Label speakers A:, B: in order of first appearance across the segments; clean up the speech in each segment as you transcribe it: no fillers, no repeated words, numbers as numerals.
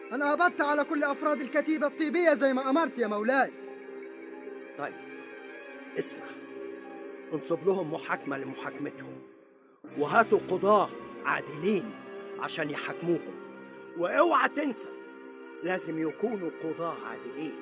A: أنا قبضت على كل أفراد الكتيبة الطيبية زي ما أمرت يا مولاي.
B: طيب اسمع، انصب لهم محاكمة لمحاكمتهم، وهاتوا قضاة عادلين عشان يحاكموهم، واوعى تنسى لازم يكونوا قضاة عادلين.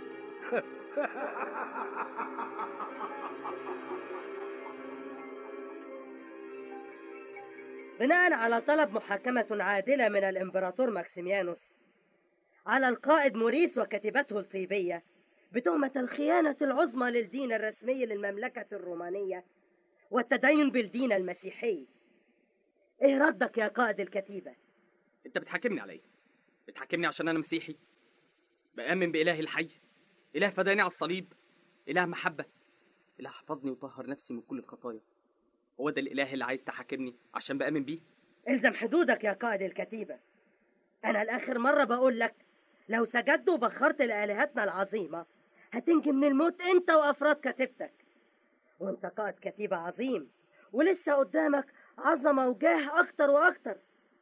C: بناء على طلب محاكمة عادلة من الإمبراطور ماكسيميانوس على القائد موريس وكتيبته الطيبية بتهمة الخيانة العظمى للدين الرسمي للمملكة الرومانية والتدين بالدين المسيحي، ايه ردك يا قائد الكتيبة؟
D: انت بتحاكمني على ايه؟ بتحاكمني عشان انا مسيحي بآمن بإله الحي، إله فداني على الصليب، إله محبة، إله حفظني وطهر نفسي من كل الخطايا. هو ده الإله اللي عايز تحاكمني عشان بآمن بيه؟
C: الزم حدودك يا قائد الكتيبة. أنا الآخر مرة بقول لك لو سجدت وبخرت لآلهتنا العظيمة هتنجي من الموت أنت وأفراد كتيبتك، وأنت قائد كتيبة عظيم ولسه قدامك عظمة وجاه أكتر وأكتر.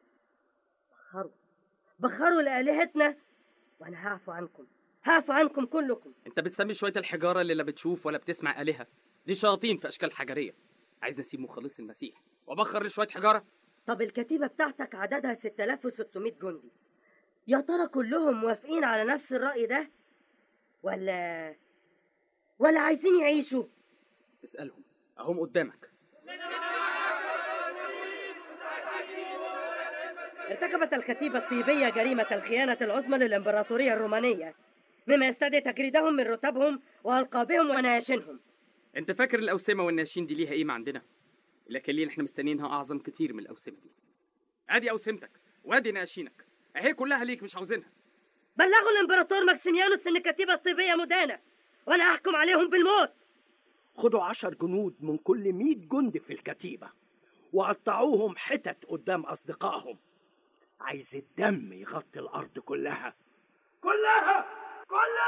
C: بخروا لآلهتنا وأنا هعفو عنكم كلكم.
D: أنت بتسمي شوية الحجارة اللي لا بتشوف ولا بتسمع آلهة دي شياطين في أشكال حجرية، عايز نسيب مخلص المسيح وأبخر لشوية حجارة؟
C: طب الكتيبة بتاعتك عددها 6600 جندي، يا ترى كلهم موافقين على نفس الرأي ده ولا عايزين يعيشوا؟
D: اسألهم أهم قدامك.
C: ارتكبت الكتيبة الطيبية جريمة الخيانة العظمى للإمبراطورية الرومانية، مما يستدعي تجريدهم من رتبهم وألقابهم ونياشينهم.
D: أنت فاكر الأوسمة والنياشين دي ليها قيمة عندنا؟ لكن اللي احنا مستنيينها أعظم كتير من الأوسمة دي. أدي أوسمتك وأدي نياشينك أهي كلها ليك، مش عاوزينها.
C: بلغوا الإمبراطور ماكسيميانوس إن الكتيبة الطيبية مدانة وأنا أحكم عليهم بالموت.
B: خدوا 10 جنود من كل 100 جندي في الكتيبة وقطعوهم حتت قدام أصدقائهم. عايز الدم يغطي الأرض كلها كلها كلها.